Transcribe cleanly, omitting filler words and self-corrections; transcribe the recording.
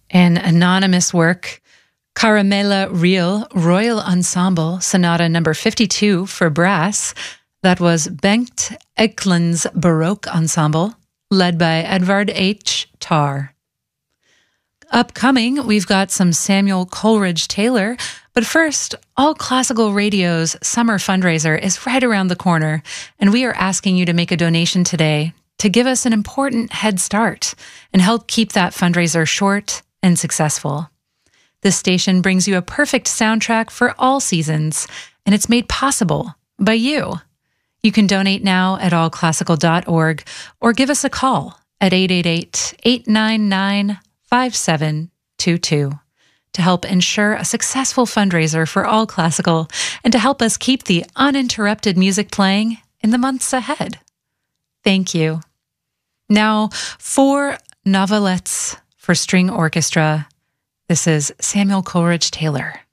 An anonymous work, Caramella Real Royal Ensemble Sonata number 52 for brass. That was Bengt Eklund's Baroque Ensemble, led by Edvard H. Tarr. Upcoming, we've got some Samuel Coleridge-Taylor, but first, All Classical Radio's summer fundraiser is right around the corner, and we are asking you to make a donation today to give us an important head start and help keep that fundraiser short and successful. This station brings you a perfect soundtrack for all seasons, and it's made possible by you. You can donate now at allclassical.org or give us a call at 888-899-5722 to help ensure a successful fundraiser for All Classical and to help us keep the uninterrupted music playing in the months ahead. Thank you. Now, 4 novelettes for string orchestra. This is Samuel Coleridge-Taylor.